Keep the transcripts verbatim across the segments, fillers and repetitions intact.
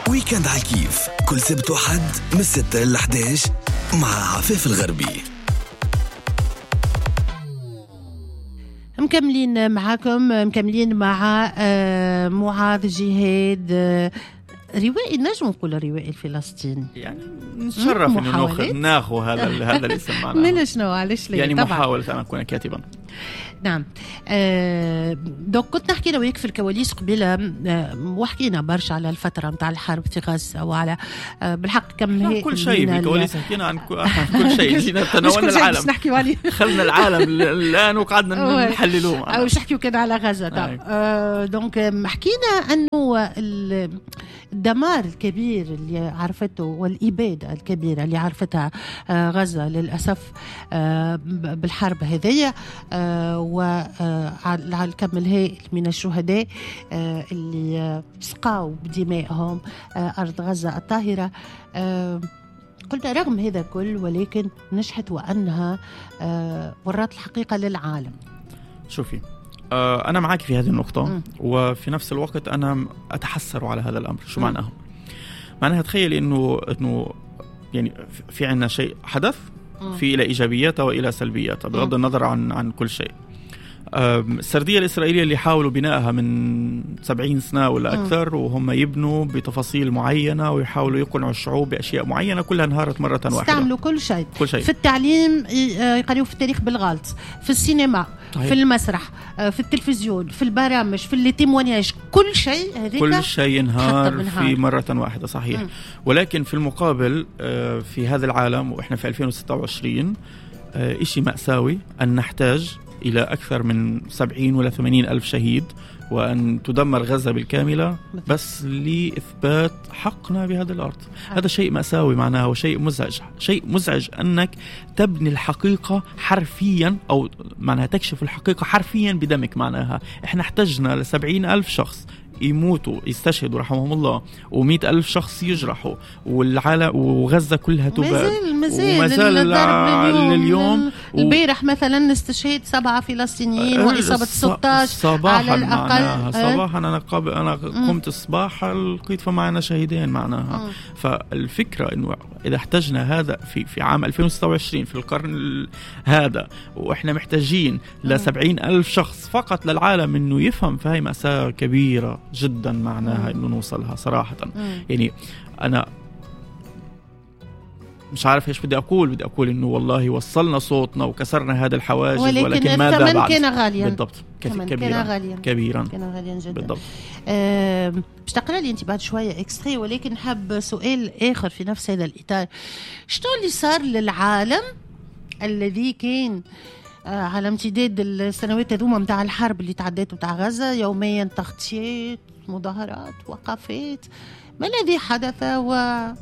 ويكند على الكيف كل سبت وحد من ستة إلى إحدى عشر مع عفاف الغربي. مكملين معاكم، مكملين مع معاذ جهاد، روائي نجم نقول روائي الفلسطيني، يعني نتشرف انه ناخذ ناخذ هذا هذا الاسم معنا. من شنو علاش يعني محاولة ان اكون كاتبا. نعم. آه دوك كنت نحكي لو في الكواليس قبيله، آه وحكينا برشا على الفتره نتاع الحرب في غزه وعلى آه بالحق كم هي كل شيء في الكواليس حكينا عن كل شيء. جينا تناولنا العالم، نحكي عليه، خلنا العالم الان وقعدنا نحللوه او نحكيو كان على غزه. آه دونك حكينا انه الدمار الكبير اللي عرفته والإبادة الكبيرة اللي عرفتها غزة للأسف بالحرب هذه، وعلى الكم الهائل من الشهداء اللي سقاوا بدمائهم أرض غزة الطاهرة. قلنا رغم هذا كل ولكن نجحت وأنها ورات الحقيقة للعالم. شوفي، أنا معك في هذه النقطة، م. وفي نفس الوقت أنا أتحسر على هذا الأمر. شو معناها؟ معناها تخيل إنه إنه يعني في عنا شيء حدث، في إلى إيجابياته وإلى سلبياته بغض النظر عن عن كل شيء. السردية الإسرائيلية اللي حاولوا بنائها من سبعين سنة ولا أكثر، وهم يبنوا بتفاصيل معينة ويحاولوا يقنعوا الشعوب بأشياء معينة، كلها انهارت مرة واحدة. استعملوا كل شيء. كل شيء في التعليم يقرأوا في التاريخ بالغلط، في السينما، طيب. في المسرح، في التلفزيون، في البرامج، في اللي تيمونياج، كل شيء هذيك كل شيء انهار في مرة واحدة. صحيح. م. ولكن في المقابل في هذا العالم وإحنا في ألفين وستة وعشرين إشي مأساوي أن نحتاج إلى أكثر من سبعين ولا ثمانين ألف شهيد، وأن تدمر غزة بالكاملة بس لإثبات حقنا بهذا الأرض. هذا شيء مأساوي معناها، وشيء مزعج. شيء مزعج أنك تبني الحقيقة حرفيا، أو معناها تكشف الحقيقة حرفيا بدمك. معناها إحنا احتجنا لسبعين ألف شخص يموتوا يستشهدوا رحمهم الله، ومئة ألف شخص يجرحوا، والعالم وغزة كلها تباد. مازال مازال الضرب اليوم. البارح مثلا استشهاد سبعة فلسطينيين وإصابة ستة عشر على الأقل. صباحا أنا قابل أنا قمت الصباح لقيت فمعنا شهيدين معناها. م. فالفكرة إنه إذا احتجنا هذا في في عام ألفين وستة وعشرين في القرن هذا، وإحنا محتاجين لسبعين ألف شخص فقط للعالم إنه يفهم، فهي مأساة كبيرة جدا معناها إنه نوصلها صراحة. مم. يعني أنا مش عارف إيش بدي أقول بدي أقول إنه والله وصلنا صوتنا وكسرنا هذا الحواجز، ولكن, ولكن ماذا بعد؟ كان غاليا بالضبط. كبيرا كان غاليا كبيرا كان غاليا جدا بالضبط. أه مش تقرأ لي أنت بعد شوية إكستري، ولكن حب سؤال آخر في نفس هذا الإطار. شنو اللي صار للعالم الذي كان على امتداد السنوات هذوما متاع الحرب اللي تعدت متاع غزة، يوميا تغطيات، مظاهرات، وقفات، ما الذي حدث؟ و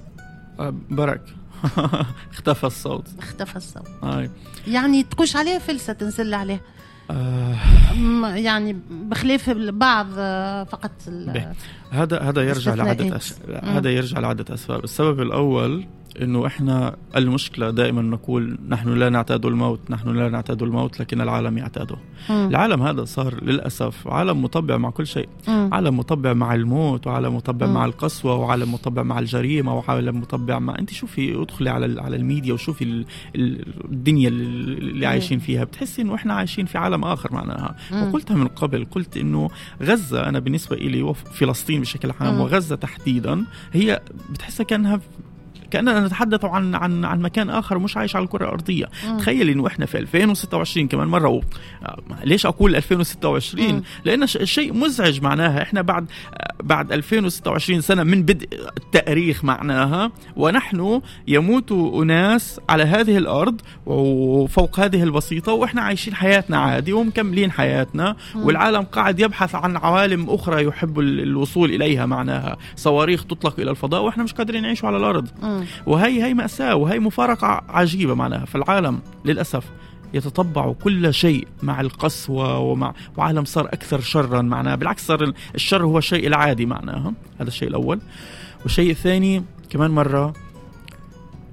برك اختفى الصوت اختفى الصوت آه. يعني تقوش عليه فلسة تنزل عليه. آه. يعني بخلاف البعض فقط. هذا هذا يرجع لعدة أش... هذا يرجع لعدة أسباب. السبب الأول إنه إحنا المشكلة دائما نقول نحن لا نعتاد الموت، نحن لا نعتاد الموت لكن العالم يعتاده. مم. العالم هذا صار للأسف عالم مطبع مع كل شيء. مم. عالم مطبع مع الموت، وعالم مطبع مم. مع القسوة، وعالم مطبع مع الجريمة، وعالم مطبع مع أنت شوفي ادخلي على على الميديا وشوفي ال... الدنيا اللي عايشين فيها، بتحسي إنه إحنا عايشين في عالم آخر معناها. مم. وقلتها من قبل، قلت إنه غزة أنا بالنسبة إلي وفلسطين بشكل عام مم. وغزة تحديدا هي بتحسها كأنها كأننا نتحدث عن عن عن مكان آخر مش عايش على الكرة الأرضية. مم. تخيل إنه إحنا في ألفين وستة وعشرين كمان مرة و... ليش أقول ألفين وستة وعشرين؟ مم. لأن الشيء مزعج معناها إحنا بعد بعد ألفين وستة وعشرين سنة من بدء التاريخ معناها، ونحن يموت أناس على هذه الأرض وفوق هذه البسيطة، وإحنا عايشين حياتنا عادي ومكملين حياتنا. مم. والعالم قاعد يبحث عن عوالم أخرى يحب الوصول إليها معناها، صواريخ تطلق إلى الفضاء وإحنا مش قادرين نعيش على الأرض. مم. وهي هي مأساة، وهي مفارقة عجيبة معناها. فالعالم للأسف يتطبع كل شيء مع القسوة ومع وعالم صار أكثر شرا معناها. بالعكس صار الشر هو الشيء العادي معناها. هذا الشيء الأول. والشيء الثاني كمان مرة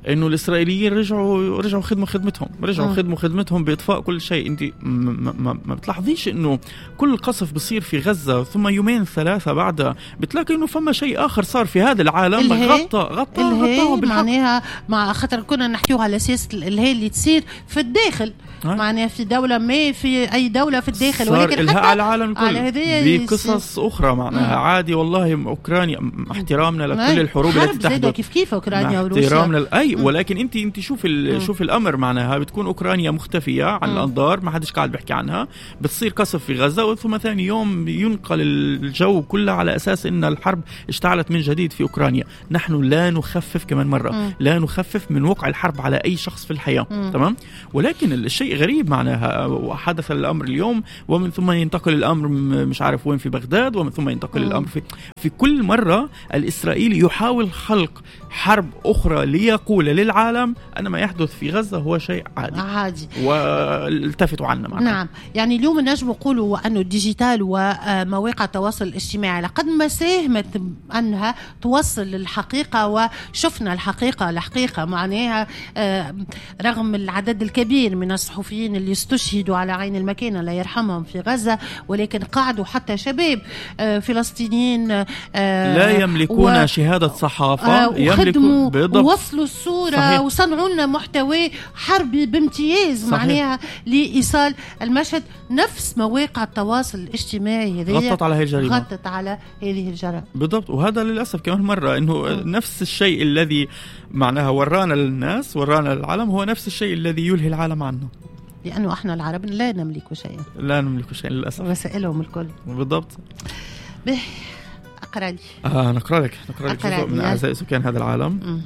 انه الاسرائيليين رجعوا رجعوا خدموا خدمتهم رجعوا م. خدموا خدمتهم باطفاء كل شيء. انت ما, ما, ما بتلاحظيش انه كل قصف بصير في غزة ثم يومين ثلاثة بعدها بتلاقي انه فما شيء اخر صار في هذا العالم غطى غطى غطاه بالحق. معناها مع خاطر كنا نحكيو على اساس الهي اللي تصير في الداخل معناها في دولة ما في اي دولة في الداخل، ولكن حتى على العالم الكل بقصص اخرى معناها عادي. والله اوكرانيا احترامنا لكل الحروب التي تحدث كيف كيف اوكرانيا وروسيا احترامنا اي مم. ولكن انت انت شوف شوف الامر معناها بتكون اوكرانيا مختفيه عن مم. الانظار، ما حدش قاعد بيحكي عنها، بتصير قصف في غزه ثم ثاني يوم ينقل الجو كله على اساس ان الحرب اشتعلت من جديد في اوكرانيا. نحن لا نخفف كمان مره مم. لا نخفف من وقع الحرب على اي شخص في الحياه مم. تمام. ولكن الشيء غريب معناها حدث الامر اليوم ومن ثم ينتقل الامر مش عارف وين في بغداد ومن ثم ينتقل مم. الامر في في كل مره الاسرائيلي يحاول خلق حرب اخرى ليقول للعالم ان ما يحدث في غزه هو شيء عادي عادي والتفتوا عنه معناها. نعم يعني اليوم نجم نقولوا انه الديجيتال ومواقع التواصل الاجتماعي لقد ما ساهمت انها توصل الحقيقه وشفنا الحقيقه الحقيقه معناها رغم العدد الكبير من الصحفيين اللي استشهدوا على عين المكان الله يرحمهم في غزه، ولكن قعدوا حتى شباب فلسطينيين لا يملكون و... شهاده صحافه يملكوا ووصلوا الصوره صحيح. وصنعوا لنا محتوى حربي بامتياز معناها لايصال المشهد. نفس مواقع التواصل الاجتماعي هذه غطت على هذه الجريمه غطت على هذه الجريمه بالضبط. وهذا للاسف كمان مره انه م. نفس الشيء الذي معناها ورانا للناس ورانا للعالم هو نفس الشيء الذي يلهي العالم عنه، لانه احنا العرب لا نملك شيئا لا نملك شيئا للاسف وسائلهم الكل بالضبط. به اقرا لي اه نقرا لك نقرا لك جزء من اعزاء سكان هذا العالم. م.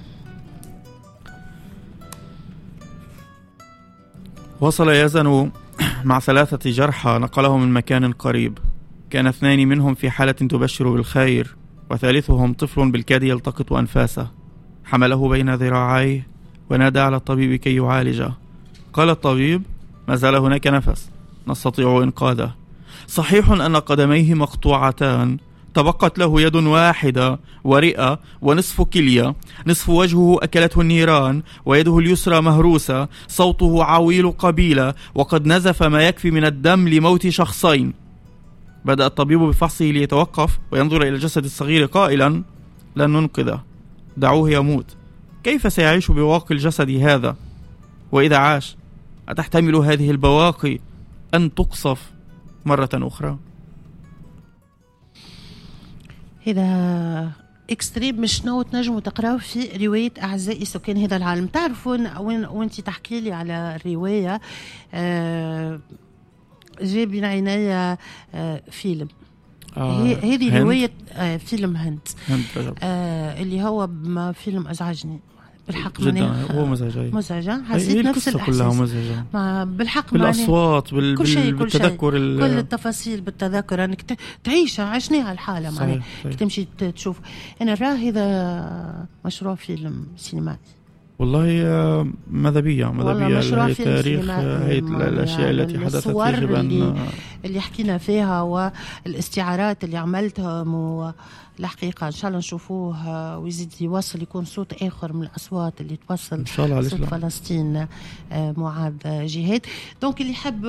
وصل يزن مع ثلاثة جرحى نقلهم من مكان قريب. كان اثنان منهم في حالة تبشر بالخير وثالثهم طفل بالكاد يلتقط أنفاسه. حمله بين ذراعيه ونادى على الطبيب كي يعالجه. قال الطبيب: ما زال هناك نفس، نستطيع إنقاذه. صحيح أن قدميه مقطوعتان، تبقت له يد واحدة ورئة ونصف كلية، نصف وجهه أكلته النيران ويده اليسرى مهروسة، صوته عويل قبيلة وقد نزف ما يكفي من الدم لموت شخصين. بدأ الطبيب بفحصه ليتوقف وينظر إلى الجسد الصغير قائلا: لن ننقذه، دعوه يموت. كيف سيعيش بواقي الجسد هذا؟ وإذا عاش أتحتمل هذه البواقي أن تقصف مرة أخرى؟ إذا اكستريم مش نو تنجموا تقراوا في رواية أعزائي سكان هذا العالم. تعرفون وين وانت تحكي لي على الرواية آه جاب بين عيني آه فيلم آه هذه رواية آه فيلم هند, هند آه اللي هو فيلم أزعجني بالحق جدا. هو مزعجة مزعجة حسيت نفس الإحساس مع بالحق بالأصوات بال... كل شيء بالتذكر كل, ال... كل التفاصيل بالتذكر أنك تعيش عشناها الحالة معناها تمشي تشوف. أنا راه هذا مشروع فيلم سينمائي والله ماذا بيا ماذا بيا تاريخ هاي الأشياء التي حدثت في جبن اللي, اللي حكينا فيها والاستعارات اللي عملتهم و الحقيقة إن شاء الله نشوفوه ويزيد يوصل يكون صوت آخر من الأصوات اللي توصل إن شاء الله صوت فلسطين معاذ جهاد. دونك اللي يحب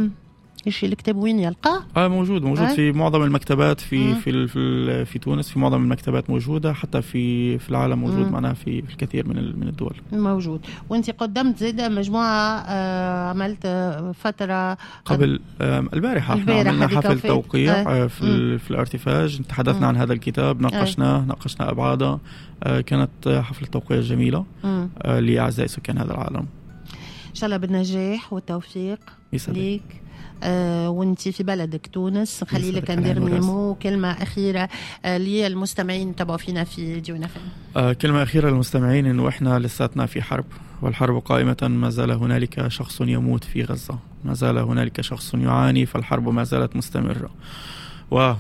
إيش الكتاب وين يلقاه؟ آه موجود موجود آه؟ في معظم المكتبات في مم. في في في تونس، في معظم المكتبات موجودة، حتى في في العالم موجود معنا في في الكثير من من الدول موجود. وأنت قدمت زيادة مجموعة آه عملت فترة قبل آه البارحة عملنا حفل توقيع آه في ال في الارتفاج، تحدثنا مم. عن هذا الكتاب، ناقشناه آه. ناقشنا أبعاده. آه كانت حفلة توقيع جميلة آه لأعزائي سكان هذا العالم. إن شاء الله بالنجاح والتوفيق ليك. آه وانت في بلدك تونس. خلي لك ندير ميمو كلمة أخيرة آه للمستمعين تبعوا فينا في ديونا فين. آه كلمة أخيرة للمستمعين إنه إحنا لساتنا في حرب، والحرب قائمة، ما زال هنالك شخص يموت في غزة، ما زال هنالك شخص يعاني، فالحرب ما زالت مستمرة. و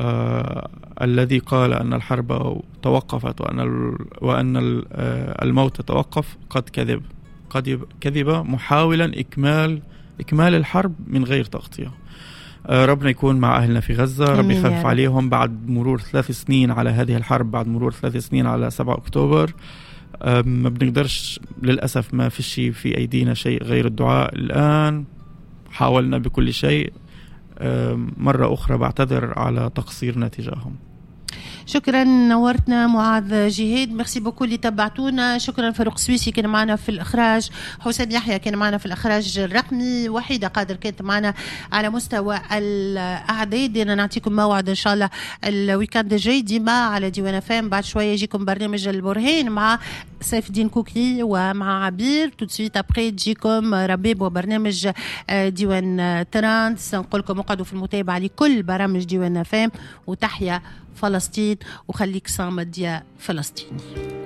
آه الذي قال أن الحرب توقفت وأن ال وأن ال آه الموت توقف قد كذب، قد كذب محاولا إكمال إكمال الحرب من غير تغطية. آه ربنا يكون مع أهلنا في غزة، ربنا يخفف عليهم بعد مرور ثلاث سنين على هذه الحرب، بعد مرور ثلاث سنين على سبعة أكتوبر. ما بنقدرش للأسف، ما في شيء في أيدينا شيء غير الدعاء. الآن حاولنا بكل شيء. مرة أخرى بعتذر على تقصيرنا تجاههم. شكرا، نورتنا معاذ جهاد، ميرسي بوكو اللي تبعتونا. شكرا فاروق سويسي كان معنا في الإخراج، حسام يحيى كان معنا في الإخراج الرقمي، وحيدة قادر كانت معنا على مستوى الأعداد. أنا نعطيكم موعد إن شاء الله الويكاند الجاي ديما على ديوان فام. بعد شوية يجيكم برنامج البرهان مع سيف الدين كوكي ومع عبير. تو سويت أبري تجيكم ربيب وبرنامج ديوان ترانس. نقول لكم اقعدوا في المتابعة لكل برامج ديوان فام، وتحيا فلسطين وخليك صامد يا فلسطيني.